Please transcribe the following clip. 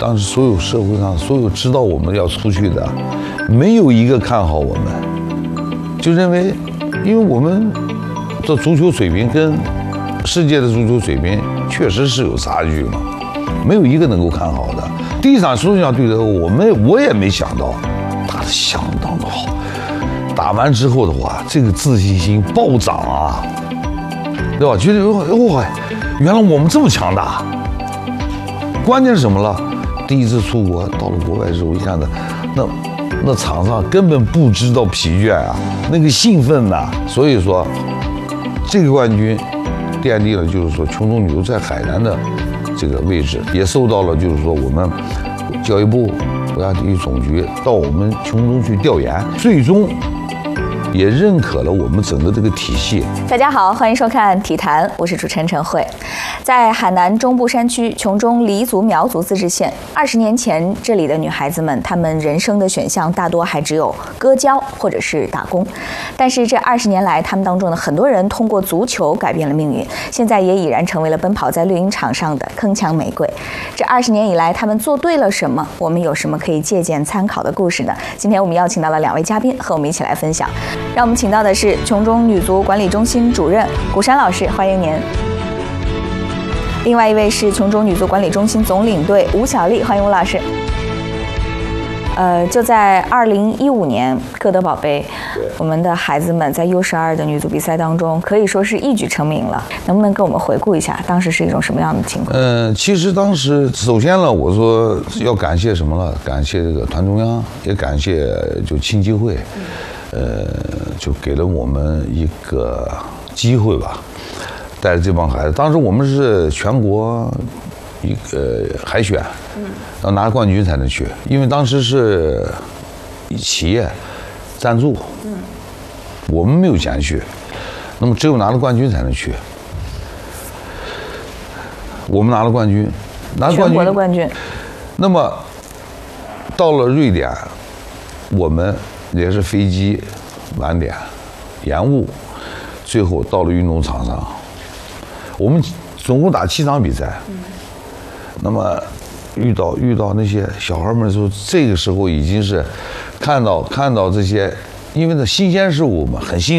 当时所有社会上所有知道我们要出去的，没有一个看好我们，就认为，因为我们的足球水平跟世界的足球水平确实是有差距嘛，没有一个能够看好的。第一场苏州对的，我也没想到，打得相当的好。打完之后的话，这个自信心暴涨啊，对吧？觉得哇，原来我们这么强大。关键是什么了？第一次出国，到了国外之后，一看的，那场上根本不知道疲倦啊，那个兴奋呐、所以说，这个冠军奠定了就是说琼中女足在海南的这个位置，也受到了就是说我们教育部、国家体育总局到我们琼中去调研，最终也认可了我们整个这个体系。 大家好，欢迎收看《体坛》，我是主持人陈慧。在海南中部山区琼中黎族苗族自治县，20年前，这里的女孩子们，她们人生的选项大多还只有割胶或者是打工。但是这20年来，她们当中的很多人通过足球改变了命运，现在也已然成为了奔跑在绿茵场上的铿锵玫瑰。这20年以来，她们做对了什么？我们有什么可以借鉴参考的故事呢？今天我们邀请到了2位嘉宾，和我们一起来分享。让我们请到的是琼中女足管理中心主任古山老师，欢迎您。另外一位是琼中女足管理中心总领队吴晓丽，欢迎吴老师。就在2015年歌德堡杯，我们的孩子们在 U12的女足比赛当中，可以说是一举成名了。能不能跟我们回顾一下当时是一种什么样的情况？ 其实当时首先呢，我说要感谢什么了？感谢这个团中央，也感谢就青基会，就给了我们一个机会吧。带着这帮孩子，当时我们是全国一个海选，要拿冠军才能去，因为当时是企业赞助，我们没有钱去，那么只有拿了冠军才能去。我们拿了冠军， 全国的冠军。 那么到了瑞典，我们也是飞机晚点延误，最后到了运动场上。我们总共打7场比赛，那么遇到那些小孩们的时候，这个时候已经是看到这些，因为呢新鲜事物嘛，很新。